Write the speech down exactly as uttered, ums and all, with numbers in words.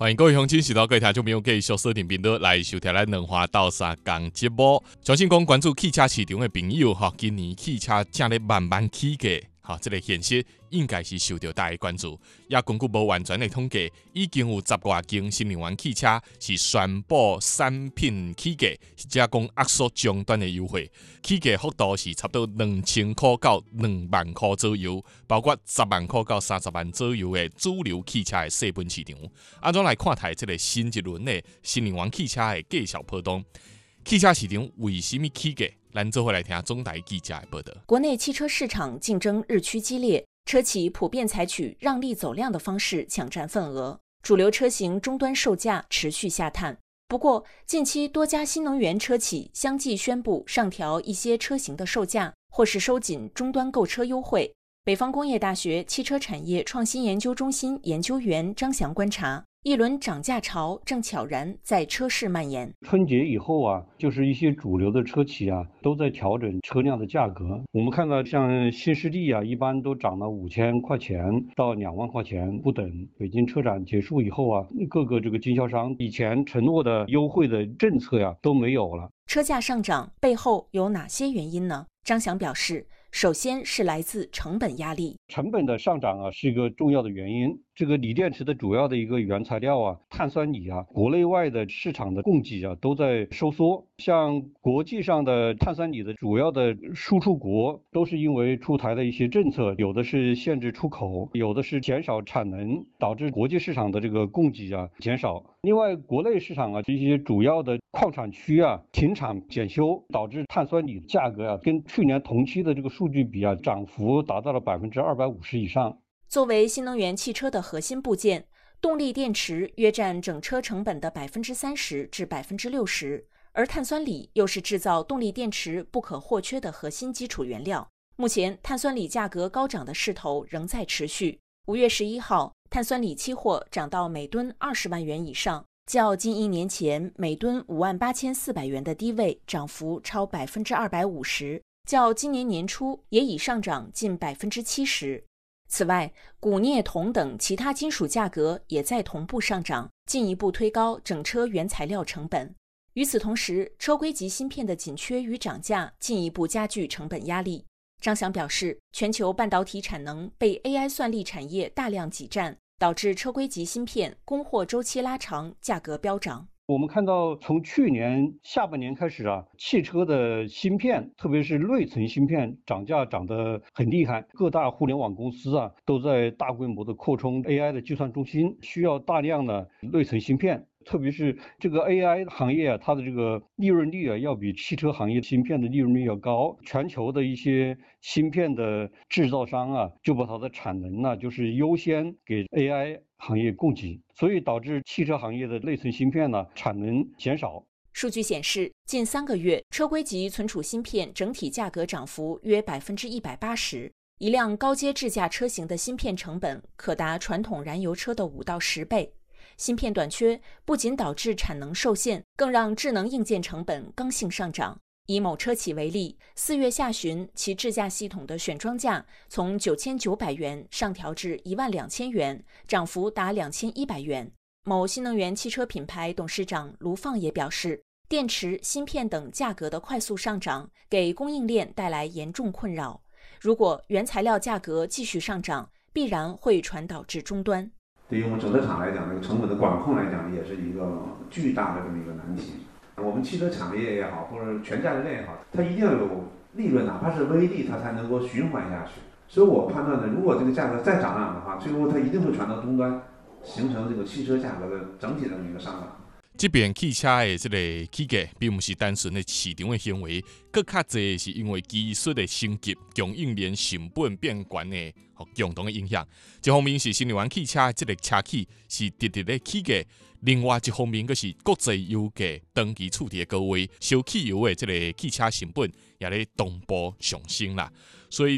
欢迎各位乡亲、时到各位听众朋友继续锁定频道来收听咱两花斗三共节目。相信讲关注汽车市场的朋友，哈，今年汽车正咧慢慢起价，哈，这个现实应该是受到大家关注。也根据无完全的统计，已经有十外间新能源汽车是宣布产品起价，或者讲压缩终端的优惠，起价幅度是差不多两千块到两万块左右，包括十万块到三十万左右的主流汽车的细分市场。安怎来看待这个新一轮的新能源汽车的价小波动？汽车市场为什么起价？咱做回来听中台记者的报道。 国内汽车市场竞争日趋激烈，车企普遍采取让利走量的方式抢占份额，主流车型终端售价持续下探。不过，近期多家新能源车企相继宣布上调一些车型的售价，或是收紧终端购车优惠。北方工业大学汽车产业创新研究中心研究员张翔观察，一轮涨价潮正悄然在车市蔓延。 春节以后啊，就是一些主流的车企啊，都在调整车辆的价格。我们看到像新势力啊，一般都涨了五千块钱到两万块钱不等。北京车展结束以后啊，各个这个经销商以前承诺的优惠的政策呀、啊、都没有了。 车价上涨背后有哪些原因呢？张翔表示，首先是来自成本压力， 成本的上涨啊是一个重要的原因。这个锂电池的主要的一个原材料啊，碳酸锂啊，国内外的市场的供给啊都在收缩。像国际上的碳酸锂的主要的输出国，都是因为出台的一些政策，有的是限制出口，有的是减少产能，导致国际市场的这个供给啊减少。另外，国内市场啊这些主要的矿产区啊停产检修，导致碳酸锂价格啊跟去年同期的这个数据比啊，涨幅达到了百分之二百五十以上。 作为新能源汽车的核心部件，动力电池约占整车成本的百分之三十至百分之六十，而碳酸锂又是制造动力电池不可或缺的核心基础原料。目前，碳酸锂价格高涨的势头仍在持续。五月十一号，碳酸锂期货涨到每吨二十万元以上，较近一年前每吨五万八千四百元的低位涨幅超百分之二百五十，较今年年初也已上涨近百分之七十。此外，钴、镍、铜等其他金属价格也在同步上涨，进一步推高整车原材料成本。与此同时，车规级芯片的紧缺与涨价进一步加剧成本压力。张翔表示，全球半导体产能被 A I 算力产业大量挤占，导致车规级芯片供货周期拉长，价格飙涨。 我们看到，从去年下半年开始啊，汽车的芯片，特别是内存芯片涨价涨得很厉害。各大互联网公司啊，都在大规模的扩充 A I 的计算中心，需要大量的内存芯片。特别是这个 A I 行业啊，它的这个利润率啊，要比汽车行业芯片的利润率要高。全球的一些芯片的制造商啊，就把它的产能呢、啊，就是优先给 A I 行业供给，所以导致汽车行业的内存芯片呢产能减少。 数据显示，近三个月车规级存储芯片整体价格涨幅约百分之一百八十。一辆高阶智驾车型的芯片成本可达传统燃油车的五到十倍。芯片短缺不仅导致产能受限，更让智能硬件成本刚性上涨。以某车企为例，四月下旬其智驾系统的选装价从九千九百元上调至一万两千元，涨幅达两千一百元。某新能源汽车品牌董事长卢放也表示，电池、芯片等价格的快速上涨，给供应链带来严重困扰。如果原材料价格继续上涨，必然会传导至终端。 对于我们整车厂来讲，这个成本的管控来讲，也是一个巨大的这么一个难题。我们汽车产业也好，或者全价值链也好，它一定要有利润，哪怕是微利，它才能够循环下去。所以我判断呢，如果这个价格再涨涨的话，最后它一定会传到终端，形成这个汽车价格的整体的一个上涨。 这边汽车的这个起价，并不是单纯的市场的行为，更较侪是因为技术的升级、供应链成本变悬的共同的影响。一方面是新能源汽车这个车企是直直的起价，另外一方面则是国际油价长期处伫高位，烧汽油的这个汽车成本也咧同步上升啦。所以